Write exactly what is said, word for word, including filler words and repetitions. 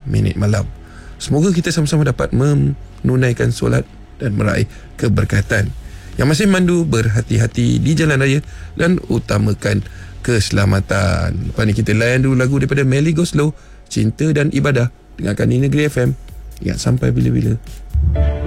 minit malam. Semoga kita sama-sama dapat menunaikan solat dan meraih keberkatan. Yang masih mandu, berhati-hati di jalan raya dan utamakan keselamatan. Lepas ni kita layan dulu lagu daripada Melly Goeslaw, Cinta dan Ibadah. Dengarkan di Negeri F M. Ingat sampai bila-bila.